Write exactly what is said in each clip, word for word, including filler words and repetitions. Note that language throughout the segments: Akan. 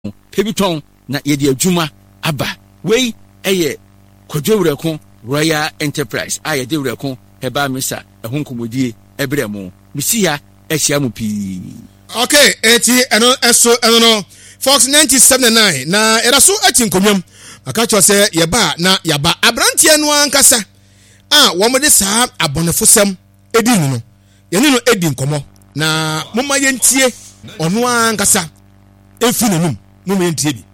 pebiton na yedi adwuma aba wei eye Kwadwewureko Royal Enterprise a yedi wureko heba misa ehun komodie ebremu misia ehia mu pi. Okay, eti eno eso eno no Fox ninety-seven point nine na eraso ati nkomyam aka cho se yeba na yaba abrantie no ankasa a wo mo de saa abonefosam edi no yeni no edi nkomo na moma yentie ono ankasa efi nenum moma yentie bi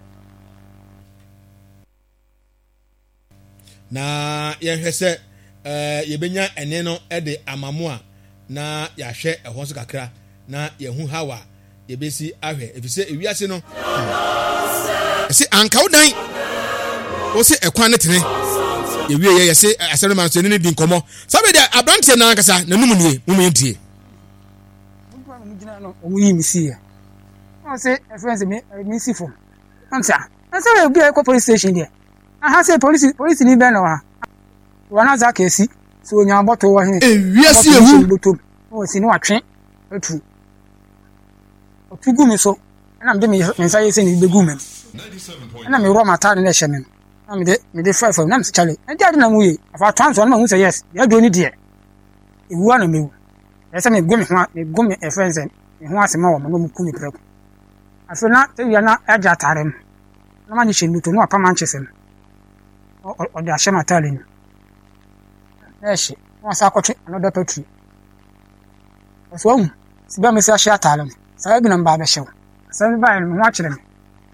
na yehwese eh yebenya ene no ede amamu a na yahwe ehon so kakra na yehu hawa yebesi ahwe efise ewiase no ese anka wodan o se ekwan ne tene yewie ye yese asere man so ne di nkomo sabe de abrantie na ankasa na num nie mum yentie mu gina no o yi misi ya o se friends me me si fo amsa asa we bi ko police station there aha se police police ni be no ha wana za kesi so nya boto wo he ewiase ehu o si no atwe atu otugu mi so na mde me nsa yese ni begu me na me ro mata na hye me na me de me de five na me chale e dia de na mu ye afa transfer na mu say yes ya do ni de ewu ana mewu yesa me go me ho me go me e friends me ho asema wo no mu ku mi preko afa na te ya na aja tarem na ma ni hye nduto no apa manchester o o de ahye mata le ni ehye wa sa akotwe another petri so um siba me sa ahye atalem sa bi na mba be hyew sa bi ba no ho akire me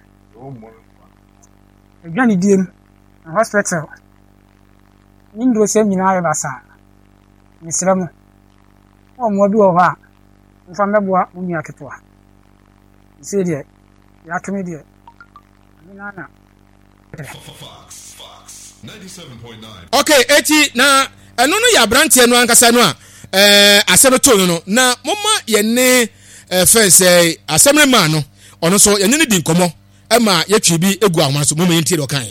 Gani diem na hospital nindo sem nyina ya basa misiramu o mo bi o ha mfa meboa uni aketwa ise die ya tumi die na na ninety-seven point nine Okay, eti na eno no ya brantie no ankasa no a eh asem to no no na moma ye ne eh fense asemre man no ono so ye ne di nkomo ema yetwi bi egu ahoma so moma yenti do kan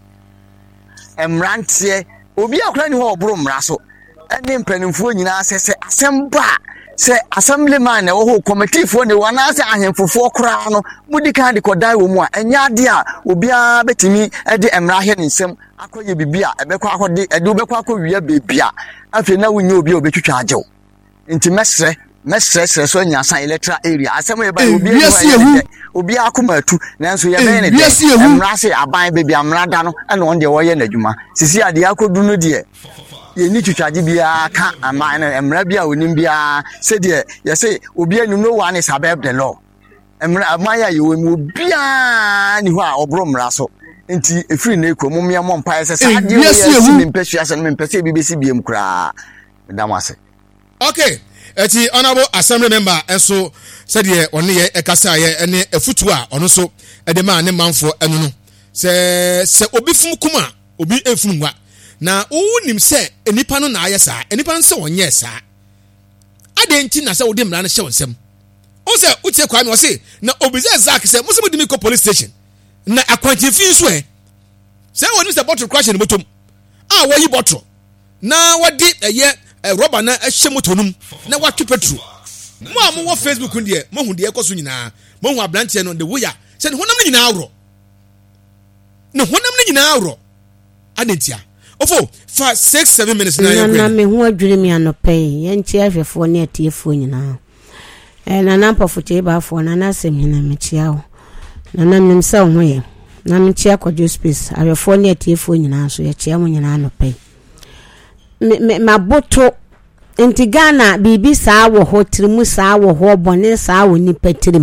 emrantie obi akora ni ho obro mra so ene mpanimfo nyina asese asemba se assemblyman na wo ho committee fo ne wana se ahemfofo kora no mudi kan de kodai wo mu a enya ade a obi a betimi e de emra hye ne nsem akoye bibia ebekwa akode ede obekwa akowia bebia afi na wunye obi obetwitwa ajew nti mesre mesre sre so nya san electoral area asem e ba obi e obi akomatu nanso ye ben ne de emra se aban bebia mrada no ene on de wo ye n'adwuma sisi ade akodu no de ye ni twitwaje bia ka aman na emra bia onim bia se de ye se obi anu no one is above the law emra aman ya ye obia ni ho a obro mra so nti efiri na ekro mumia mo mpa ese sa de ye si ni mpehua se no mpese bi besi biem kra damase. Okay, eti honorable assembly member enso said ye one ye ekasa ye ene efutu a ono so edema ne manfo enu no se se obi fum kuma obi efunwa na unim se enipa no na aye saa enipa no se wonye saa adenti na se wodi mra no hye wonsem o se utie kwa me o se na obi ze zak se mo se mo di me ko police station na akwanti fi nso e se woni se bottle crash ni botom a wo yi bottle na wodi eye rubber na ehye motonum na watu petrol mo am wo Facebook ndie mo hu de ekoso nyina mo hu abrantie no de woya se ne honam ne nyina awro ne honam ne nyina awro adentia ofo for six seven minutes na ye na me hu adwiri mi anopai ye nchi ahwefo ne atiefo nyina eh na nampa fote ba afo na na asem nyina me chiawo na na nimsa ho ye na me chia kwadwo space ahwefo ne atiefo nyina so ye chia mo nyina anopai me maboto enti Ghana bibi saa wo ho trimu saa wo ho bone saa wo ni patrim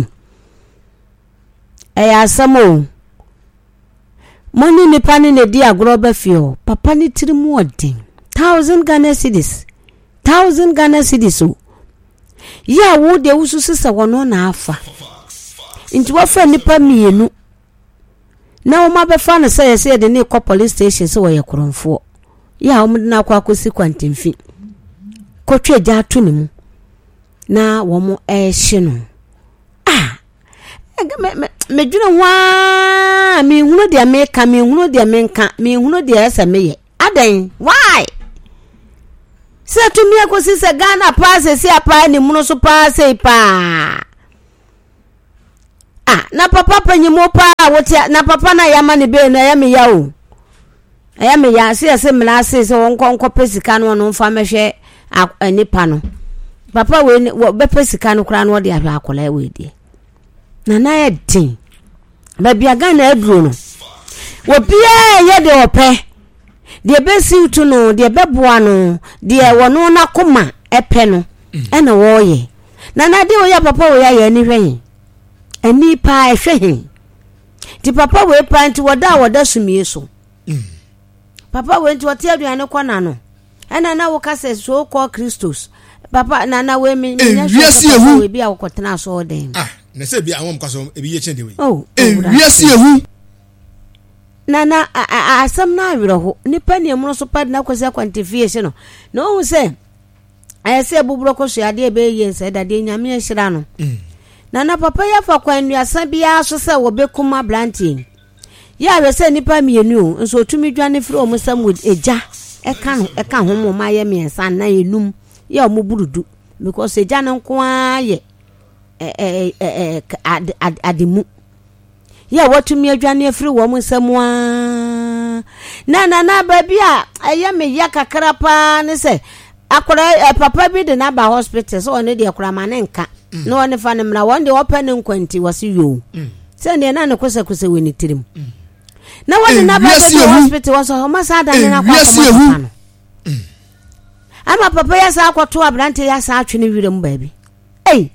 e asamo moni ni pani ne di agro ba fio papa ni trimu odin thousand Ghana cedis thousand Ghana cedis o ya wo de wusu sisa wono na afa enti wo fa ni pa mienu na wo ma be fa na say say de ne ko police station so wo ye kronfo ya o mudina kwa akosi kwantemfi kotwe ja atu ne mu na wo mo ehye no ah me me dwuna wa me hunu de me ka me hunu de me nka me hunu de esa me ye adan why se tu mi akosi se Ghana pass se apa ni mu no so pass pa ah na papa panyimo pa wote na papa na yama ne be na yame ya o ayame ya se se mla se se won konko pesika no no mfa mehwe anipa no papa we be pesika no kra no de ahwa akola we die na na ye din ba bia ga na aduro no wo bia ye de ope de be siutu no de be boa no de wono na koma epe no e na wo ye na na de wo ya papa wo ya ye ni hwen ani pa e hwen ti papa we pa nti woda woda sumie so papa we nti wote aduane kwana no ena na wo kase so call Christos papa na na we me nya so we bia wo kotena so den ah na se bia awon kwaso e bi ye chende we oh e wiase ehu na na asam na awiro ho nipa ne mu so pad na kwase quantification no no hu se ayese buburo ko so ade be ye nse dade nyame ehira no na na papa ya fa kwan nuasa bia so se wo be kuma blantin ya we se nipa mienu nso tumi dwane firi o musam eja eka no eka homo ma ye miensa na enum ya o muburudu because eja no nko aye eh eh eh adimu ya watumi adwane firi wo musam wa na na na ba bia aye me ya kakra pa ne se akora papa bi de na ba hospital so one de akora ma ne nka no one fa ne mra one de open nkwanti wase yo se ne na ne kosa kosa we ni tirim na one na ba de hospital was ho masa da ne na kwa kwa no ama papa ya sa akwato abrante ya sa atwe ne wirem ba bi ei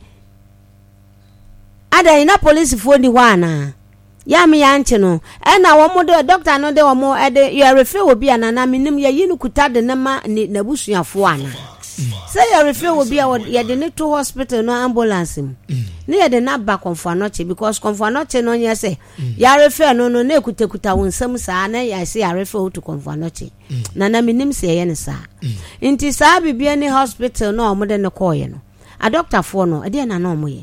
ada ina police fo ni wana ya me ya nche no e na wo mo de doctor no de wo mo e de you refer obi anana minim ya yinu kuta de na ma na busuafo ana say you refer obi ya de ne to hospital no ambulance mu ne ya de na ba Komfoanoche because Komfoanoche no nya say ya refer no no na ekutekuta wonsam saa na ya say ya refer to Komfoanoche na na minim say ye ne saa nti saa bibia ne hospital no mo de ne koye no a doctor fo no e de na na mo ye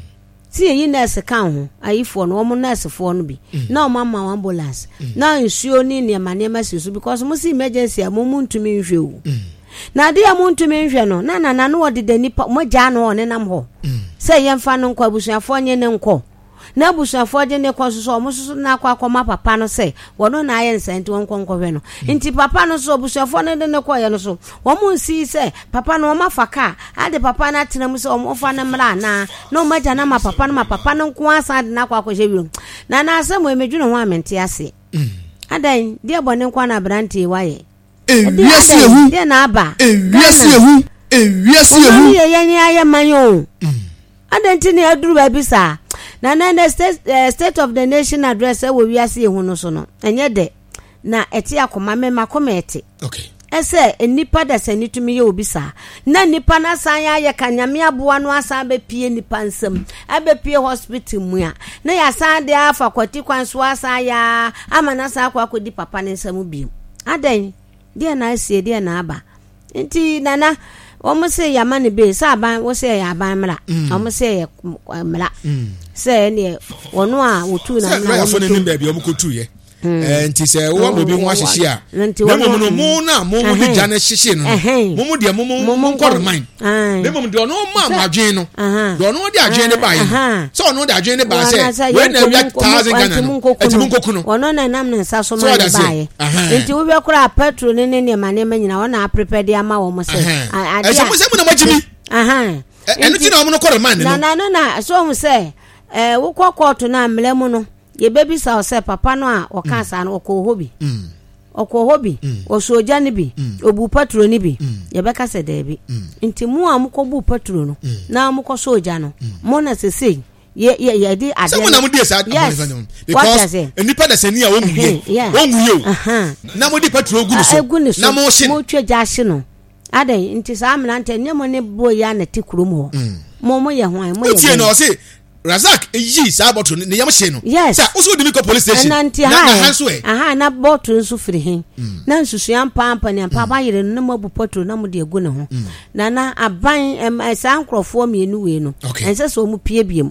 si yi nurse kan ho ayifo no omo nurse fo no bi na o mama ambulance na nsuo ni ne ma ne ma sisu because mo si emergency amomu ntumi nhwe o na de amontumi nhwe no na na na no de de nipa mo ja no ne nam ho se ye mfa no nkwa busuafo nye ne nkọ na busuafo je ne konsoso mo soso na akwa akoma papa no se wono na aye nsenti won konkọhwe no nti papa no so busuafo ne de ne koye no so wo mo nsi se papa no ma faka ade papa na tena mu se wo fa ne mra na no maja na ma papa no ma papa no nko asa de na akwa akọhwe wi na na asem emedwune ho amente ase adan de bone nkwa na brante waye e wiase ehu de na aba e wiase ehu e wiase ehu ye ye aye manyo adan ti ne aduru ba bi sa na na the state, uh, state of the nation address we we ase hu no so no enye de na eti akoma me makoma eti okay ese enipa da sani tumi ye obi sa na nipa na san ya ye kanyame aboa no asan be pie nipa nsam abe pie hospital mu a na ya san de afa kwati kwan so asan ya ama na san akwa kodi papa ne nsam bi adan de na asie de na aba nti nana omo se yamane be sa ban wo se ya ban mra omo se ya mra se ne wono a wotu na mra ya fo ne nimbe bi omo kotu ye eh nti se wo mo bi ho ahyehye a na mo no mo na mo mo de jana hyehye no mo mo de mo mo mo ko remind na mo de ono ma madwen no de ono de adwen ne ba yi so ono de adwen ne ba se we na wi one thousand Ghana no eti mo koku no ono na nam ne sa so ma ba yi nti wo be kura petrol ne ne ne ma ne ma nyina wo na prepare de ama wo mo se ade se mo se mo na magimi aha eno ti na mo no ko remind no na na na so mo se eh wo kwa court na amle mu no ye baby sa o se papa no a o kan sa no ko hobi mm oko hobi o soja ni bi obu patrol ni bi ye be ka se de bi nti mu a mu ko bu patrol no na mu ko soja no mo na se se ye ye ye di ade so mo na mu di sa because enipa da sani a wo muye wo muye na mo di patrol gu no so na mo hye mo twa ja hye no ade nti sa amna nte nyemo ne boy ya na tikuru mo mo mo ye hwan mo ye tie no se Razak eyi sa bottle ne yam hye no sa uso di mi ko police station na na hanso e aha na bottle nso firi hin na nsusu am pampa ne papa yire no mabu bottle na mo de egu ne ho na na aban em sa nkrofo mienu we no ense so mu pie biem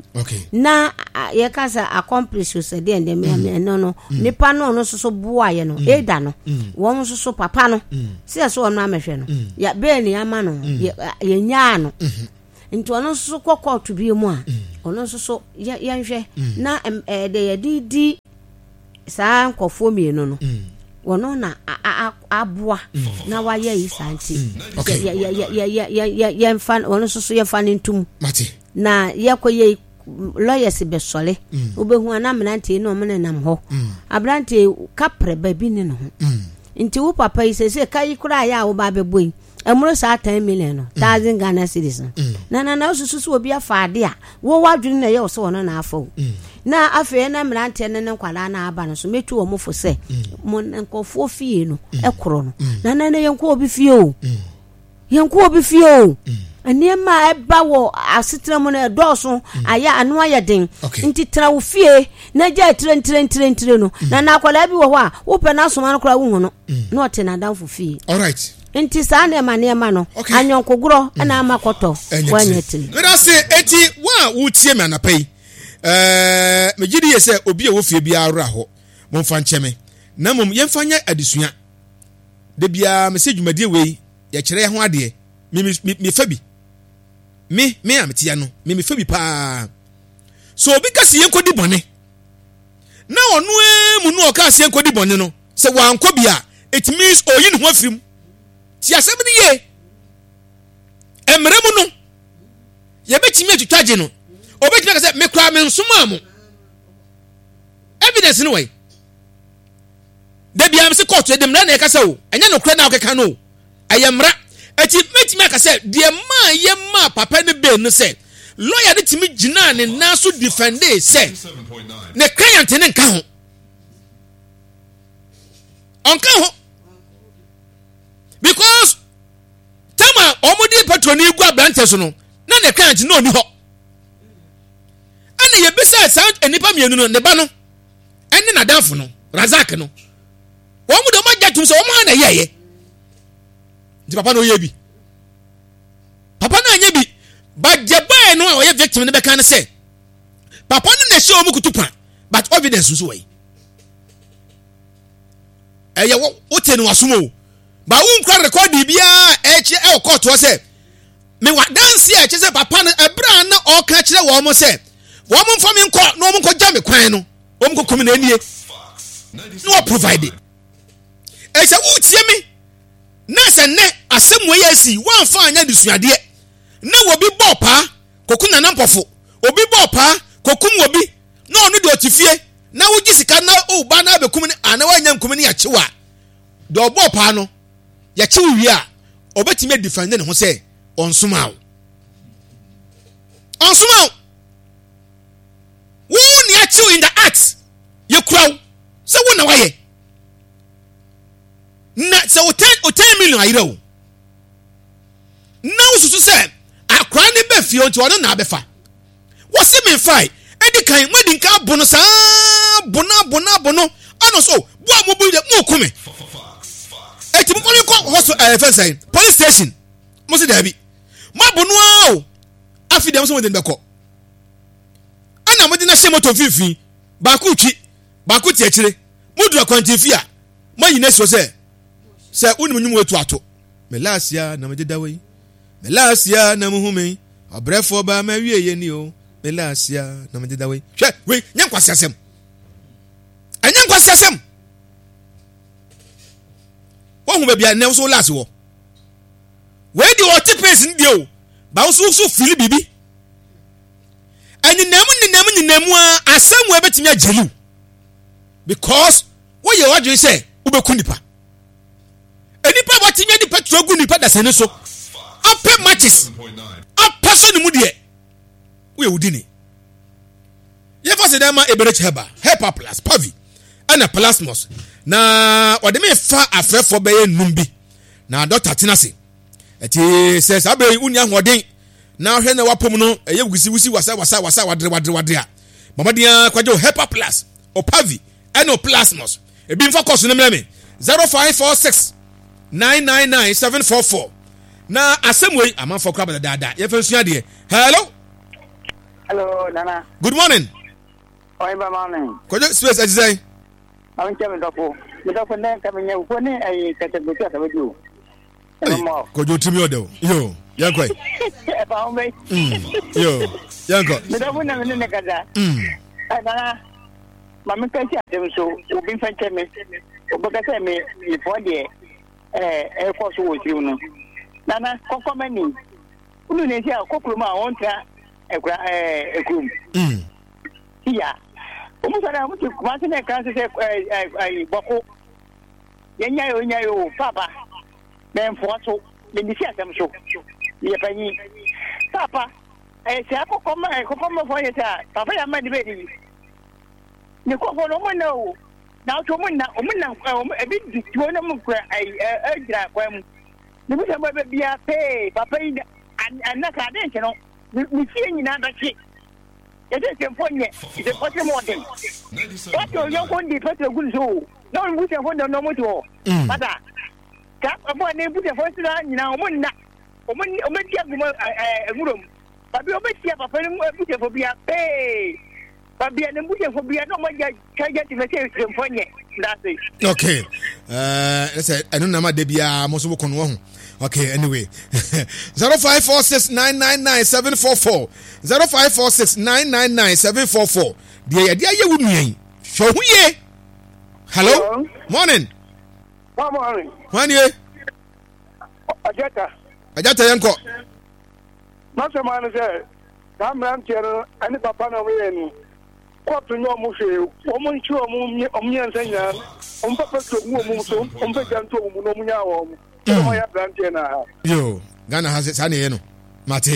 na ye ka sa accomplish so de ende me no no nipa no no so boa ye no eda no wo mo so papa no se so no amehwe no ya be ni ama no ye nya no nti ono so kokko to bi mu a ono so so ya yanhwe na eh de ye di di saa nkofo mienu no wono na aboa na waye yi santi ya ya ya ya ya ya ya fan wono so so ya fan ntum mate na yakoye lawyers be sole obehu ana menante no mene nam ho abrante kapre ba bi ne no nti wo papa yi sese kai kura ya wo ba be boy emuro sa ten million no thousand Ghana cedis na na na osusu obi afaade a wo wadwene na ye wo so wono na afo na afa na menante ne ne kwala na aba no so metu wo mofo se mo nkofo fie no ekoro no na na ne yenko obi fie o yenko obi fie o aniema eba wo asetra mu na doso aya anu ayeden nti tra wo fie na ja tren tren tren tren no na na akwala bi wo ho a wo pe na soma no kra wo hu no na ote na danfo fie all right nti sa na ema na ema no anyonkogro na amakoto wanyetri we da say eti wa wo tie me anapai eh megidi ye say obi e wo fie bia awra ho momfa ncheme na mom yemfa nya adesua de bia message dwumadie we ye kire ho ade me me fa bi me me ametia no me me fa bi pa so obi ka se yenkodi bone na onu emu no ka se yenkodi bone no se wanko bia it means oyin ho afim ti asem ni ye emremu no ye betimi atutwaje no obetimi ka se me kwa me nsoma mo evidence no way de bia me se court e dem na na e ka se o enya no kra na o keka no ayemra eti metimi aka se de ma ye ma papa ne be no se lawyer ne timi gina ne na so defend say ne client ne nka ho onka ho because tama omudi patroni gu abrante so no na ne client no ni ho ani ye bisa sound enipa mienu no ne ba no ene na danfo no Razak no omudo ma jatum so omo na yeye di papa no ye bi papa na anya bi but the boy no o ye victim ne be kan say papa no na show mu kutupa but evidence so way eh ye wo tenu asomo ba un kwa record bia e che e court wo say me wa dance e che say papa no ebra na o ka kire wo mo say wo mo mfa me nko no mo nko ja me kwan no wo mo komi na anie no provide e che wo tie me na se ne asem we yasi wan fa anya disuade na wobi bo pa koku na nampofo obi bo pa kokum wobi na onu de otifie na wo gisika na o ba na bekum ni ana wanya nkum ni ya chewa do bo pa no ya chewu wi a obetime defend ne ho se onsoma wo onsoma wo ni ya chewu in the act ye kuraw se wo na waye na se o ten million ayiro na ususu se akwa ne be fie onti wono na abefa wo se me fai edi kan madi nka bono sa bona bona bono ano so bo amobu de mo kume eti mo ko hospital eh fence police station mo se da bi mo bono o afi dem so mo de beko ana mo de na shemo to fifi ba ku twi ba ku ti akire mo dura kwantifi a mo yina so se se unu nyum wetu ato melasia na me dawe melasia na muhume abrefo ba ma wie ye ni o melasia na me dawe hwe we nyankwasi asem anyankwasi asem wo hu be bia ne so last wo we di o tipes ndi o ba wo so so fili bibi ani nam ni nam ni nam a asem we betimi agelu because wo ye wadwe se wo be kunipa enipa watimi ni petro gu nipa da sene so apɛ matches apɛ so ni mu de wo ye wudini ye fa se da ma eberech heba hepa plus pavi ana plasmos na ode me fa afrefo be ye num bi na doctor tenase eti se sabe uni ahoden na hwe na wapom no eye wusi wusi wasa wasa wasa wadre wadre wadre a mamadia kwaje hepa plus o pavi ana plasmos e bi mfa course no me zero five four six nine nine nine seven four four na asemwe amanfo kwa bada da ye fensu de hello hello nana good morning oi ba morning kojo space ajizai awon chebe dopo me dopo ne ka me nyu ko ne ai ka te buka ta waju kojo timi odo yo Yanko. Eba ome. Yo, Yanko. Me da wona me ne kada. Mm. Ana mama kan ti adem so obi fante me. Oboka say me me for de eh e ko so wo ti unu. Nana kokomani. Unu ne ti akokuru ma won tra ekura eh ekrum. Mm. Iya. Omo sara mo ti ma ti ne kan se eh eh boko. Yenya yo nya yo papa. Men fo so me ni si asem so. Ye pani. Papa, eh se akokoma akokoma fo ye ta. Papa ya ma di be di. Ni ko fo no mo na o. Na to mo na o mo na e bi di to na mo kwa ai e gira kwa mu. Ni mo se mo be bia pe papa yi anaka den che no. Ni si nyina da che. Ye de se fo nye. De fo se mo den. What you young one di pete gun so. Na mo se fo no mo to. Pata. Ka abo ne bu se fo se nyina o mo na. O mo o mo di agumo eh egurom. Babi o be tia papa ni bu se fo bia pe. Babi ne bu se fo bia no mo ja kaja ti se se fo nye. That's it. Okay. Uh, let's say I don't know my debia most of one. Okay, anyway. zero five four six nine nine nine seven four four zero five four six nine nine nine seven four four. Dear, dear, you wouldn't mean. Show ye. Hello? Hello? Morning. Good morning. One year. Ajata. Ajata Yanko. Master man said, "Come round here, and if Papa no way, what to know Mushe, woman, two omnian senior, on Papa to move so, on Pegan to Munomia, my Atlantina." Yo, Ghana has its honey, you know. Mate.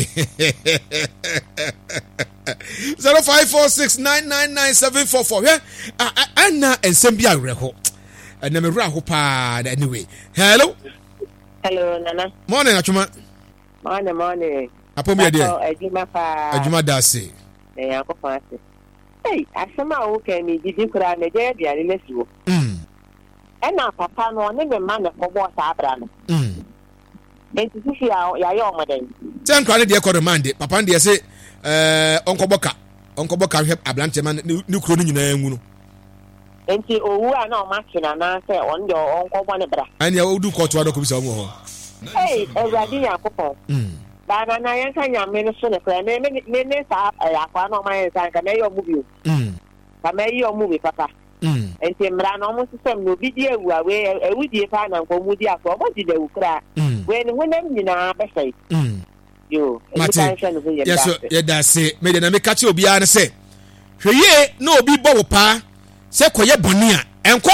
zero five four six nine nine nine seven four four. Yeah, Anna and Sembia Reho. And then Raho Pad anyway. Hello. Hello, Nana. Morning, Achuma. Morning, morning. Upon me, dear. Ajuma fa. Ajuma Dasi. Eh, Uncle Francis. Hey, asema o ke mi didi kura me je dia le lesu. Mm. E na papa no ne me man ko bo sa abra no. Mm. Enti sisi ya ya yo moden. Ten kwa ne de ko demand papa de say eh onko boka. Onko boka hwe ablante man ni kuro ni nyina ngu no. Enti owu a na o ma kina na se on de onko bo ne bra. Ani o du ko to ado ko bisa omo ho. Hey, Ewadi Yakopon. Mm. Bana na yanka nyame no so ne kra me me me sa akwa no ma yanka ka me yo movie. Mm. Ka me yo movie papa. Mm. Enti mra no mo system no bi die ewu awe ewu die pa na nko mu die akwa mo di de wu kra. We ni honam nyina be say. Mm. Yo, Mate. Yes, so ye da say me de na me catch obi an say. Hweye na obi bo wo pa se koye boni a enko.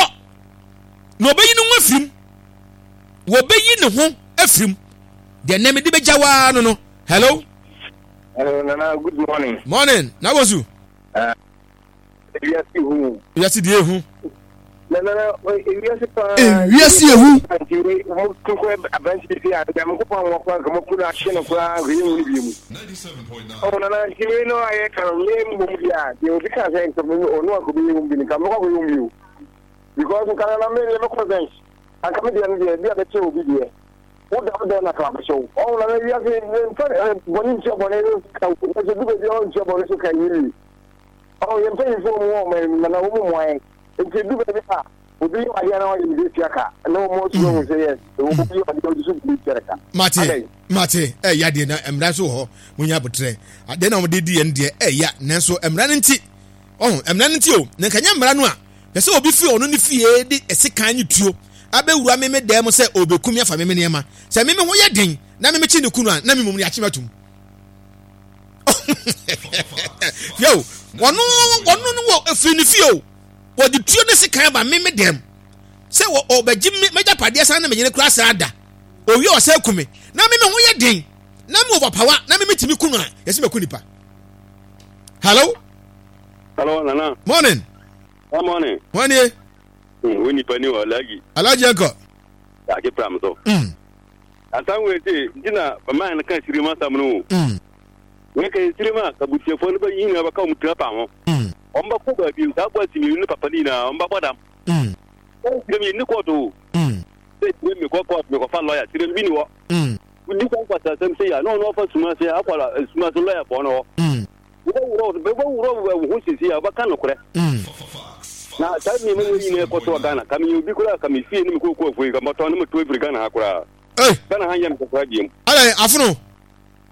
Na obeyi no afrim. Wo beyi ne ho afrim. De na me de bejawa no no. Hello? Hello, Nana. Good morning. Morning. Na wozu? Uh, yes, you. Yes, di ehu. Nana, yes, Eh, yes, ehu. Mo to ko abanti bi a da mo ko pon wo ko mo ku na hye no ko a ri mu bi mu. ninety-seven point nine. Oh, Nana, ki no aye kan le mu bi a. De obi ka say ko mo onu ko bi mu bi ni ka mo ko bi mu. Because kan na me le kozen. Aka me de na de bi a be che obi de. O da o da na ka so. Oh, Nana, ya ke ne boni che boni ka ko je du be on che boni so kan yi. Oh, ye pe fo mo me na wo mo ai. Nti du be ba obi ade na waje bi fiaka no mo so mo say yes obi ade so bi fiaka Mate mate eh ya de na emra so ho munya botre ade na mo de di en de eh ya nanso emra nti oh emra nti o na kanya emra no a pese obi fi ono ni fie de esikan ni tuo abewura me me dem se obekumi afa me me nema se me me ho ye den na me me chi ne kunu a na me mum ya chimatum yo wono wono no wo afi ni fie o wo di tuo ne sikan ba me me dem se wo obeji meja pade san na me nyene kura sa ada owi o se kumi na me me ho ye den na me overpower na me metimi kunu a yesi me kunipa. Hello? Hello, Nana. Morning. Good morning. Morning. Mm, we ni pani wa lagi. Alaji anko. Ya ke pram so. Mm. Atan we te dina ba man kan sirima samnu. Mm. We kan sirima ka butie fo ba yin ba ka mutra pa ho. Mm. Omba ko ba bi ta bwa timi ni papa ni na omba bodam. Mm. Timi ni ko to. Mm. Se mi ko ko mi ko fa lawyer timi bi ni wo. Mm. Ni ko ko ta sem se ya no no fa suma se akwala suma so lawyer bo no. Mm. Wo wuro be wo wuro wo hu sisi ya ba kan no kure. Mm. Na ta mi mo yi ne ko to Ghana ka mi obi kura ka mi fie ni mi ko ko fo ka mo to ni mo to Ghana akura. Eh, Ghana hanya mi ko diem. ala afuno.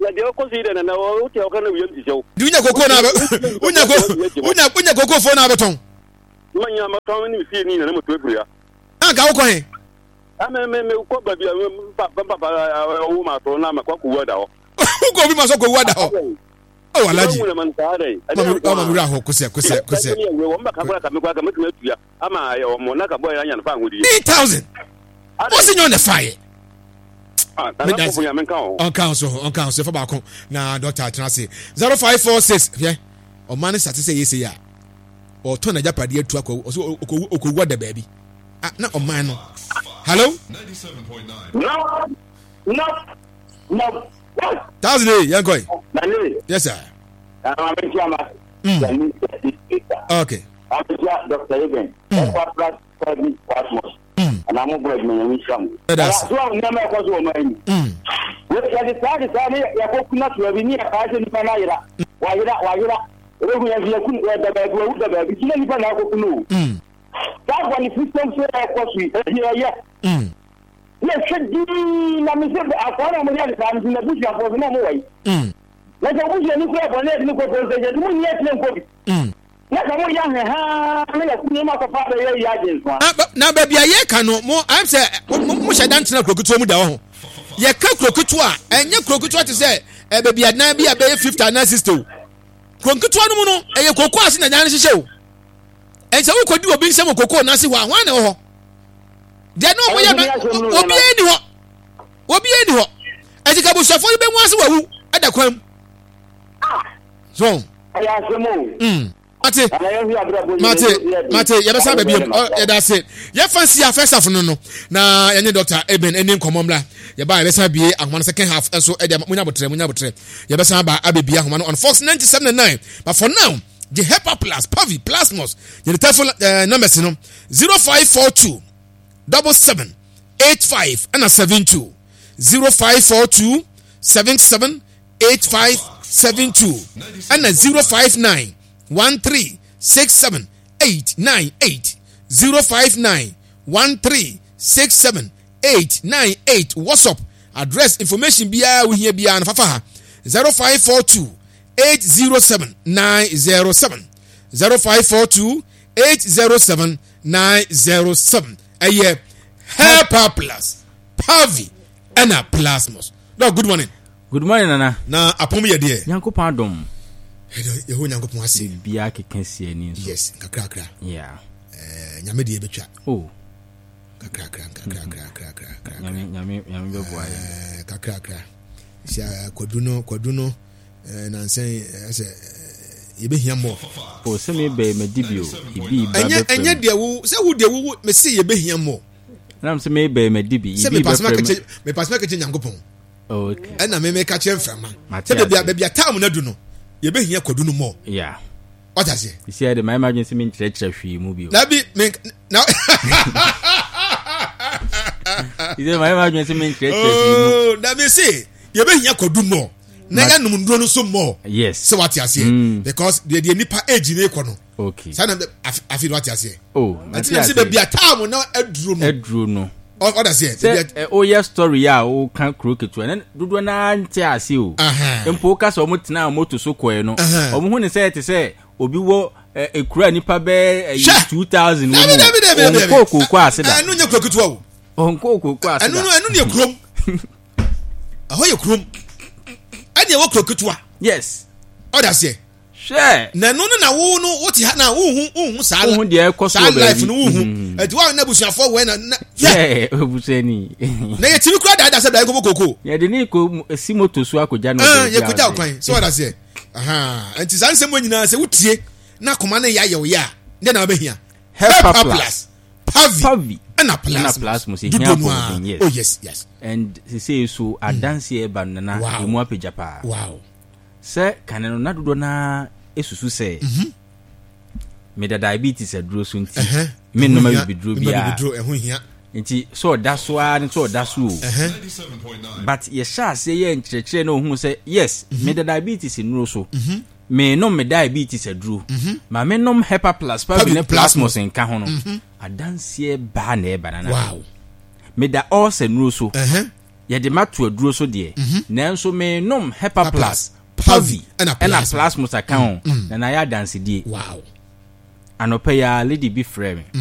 ya de ko si de na o te o kana wi yam ti sew dunya koko na unya koko unya unya koko fo na beton manya ma tawo ni fi ni na mo to ya an ka ko he ame me me ko ba bia pa pa pa o ma to na ma kwa ku wada o ko bi ma so ko wada o o alaji o ma mura ho kuse kuse kuse we wo mba ka kwa ka me kwa ka me tu ya ama o mo na ka boy anya na fa ngudi three thousand what's in on the fire ah ta na ko ya men ka o on council on council for back na doctor Atenase zero five four six yeah o man start say yes ya o to na japade atu akọ o ko wada baby ah na o man no hello ninety-seven point nine No, no, no. thousand eh yankoi Nani? yes sir I'm a chairman. okay I'm a Doctor Eben. What plus seven Cosmos. And I'm a boy, man. That's why I'm never cause of mine. What I decided, I hope not to have been near a person in Panayra. Why you not? Why you not? We have you couldn't the bag with the bag. You know, you can have to know. That one is system so I cost me. Yeah. Yes, should be. Let me say, I found a million times in the bush for no way. Let the bush and look up on it. Look at the moon yet. Let the one young, ha, now, baby, I can no more. I'm saying, much I dance in a crooked down. Ye can't crooked and your crooked to say, a baby at nine be a bay fifty and sister. Crooked one, and your cocoa in the dance show. And so we could do a big some cocoa, Nancy, one or there no way will be anyhow. Will be anyhow. As a couple of them once at the crime. So, I ask you more. Mate, Mate, Mate, you better be oh, that's it. You fancy a first half no no. Na any Doctor Eben any komomla. You buy better be and one second half and so e dey munya botre munya botre. You better buy abebi ahoma on Fox ninety-seven and nine. But for now, the Hepa Plus, Pavi, Plasmos. You the telephone uh, numbers you know zero five four two double seven eight five and a seven two zero five four two seven seven eight five seven two and a zero five nine one three six seven eight nine eight zero five nine one three six seven eight nine eight. What's up? Address information biya we here biya na fafa zero five four two eight zero seven nine zero seven zero five four two eight zero seven nine zero seven. Aye, Hepa Plus, Pavi, and a Plasmos. No, good morning. Good morning, Nana. Na apomi ye de. Yanko pardon. Ye ho nyanko pon ase. Bia keken sie ni so. Yes, kakra kakra. Yeah. Eh, nyame de betwa. Oh. Kakra kakra kakra kakra kakra. Nyame nyame nyame be boa ye. Eh, kakra kakra. Sia kwaduno kwaduno eh na nsen ese ye be hia mo. Oh, se me be medibio. Ibi ba be. Enye enye de wo, se wo de wo me se ye be hia mo. Na se me be medibi. Se me pass market me pass market nyanko pon. Okay. And I may make a change from man. Say baby, baby, a time na do no. You be here could do no more. Yeah. What I say? You see, my emergency mean stretch a free movie. That be make now. You see, my emergency mean stretch. Oh, that me say you be here could do more. Na ya num do no so more. Yes. So what you say? Because the the nipa age na ekono. Okay. Say na I feel what you say. Oh, I think say baby a time na edru no. Edru no. What I say? Oh, yes, story ya o kan crooked to and do na nti ase o. Empo ka so mutena moto so koe no. Omo hu ne say te say obi wo ekura nipa be two thousand wo. Onko kokko ase da. Anu nya crooked wo. Onko kokko ase da. Anu anu ne krom. Aho ye krom. Ade wo crooked wa. Yes. What I say? Sure. Na no na wo no wo ti ha na wo hu hu sa wo hu de ekoso life no wo hu. Eti wa na busuafo we na. Yeah, obuseni. Na ye timi kura da da se da ko kokoko. Ye de ni ko si moto so akoja no. Ah, ye koja kwan. So what I say? Aha, enti san se mo nyina se wutie na koma na ya ye wo ya. Nde na ba hia. Hepa Plus. Pavi. Pavi. And a plus. Plus mo se hia for yes. Oh yes, yes. And he say so adanse e ba na na emu apeja pa. Wow. Se kaneno na dodo na esusu se mhm me da diabetes aduro so nti me no ma bi duro bia me duro ehun hia nti so da so a ne so da so but ye sha se ye nkyerɛkyerɛ na ohun se yes me da diabetes nuro so me no me diabetes aduro ma me no Hepa Plus pa bi ne plasmos nka ho no adanse ba na e banana wow me da all se nuro so yɛde mato aduro so deɛ nanso me nom Hepa Plus Pavi ɛna Plasmos account na na ya dance die wow anɔpɛ ya lady bi frɛ me